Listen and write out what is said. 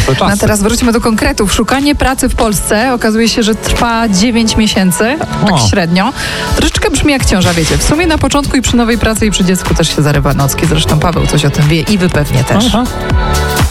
niezłe czasy. A teraz wróćmy do konkretów. Szukanie pracy w Polsce okazuje się, że trwa 9 miesięcy, tak średnio. Troszeczkę brzmi jak ciąża, wiecie. W sumie na początku i przy nowej pracy i przy dziecku też się zarywa nocki. Zresztą Paweł coś o tym wie i wy pewnie też.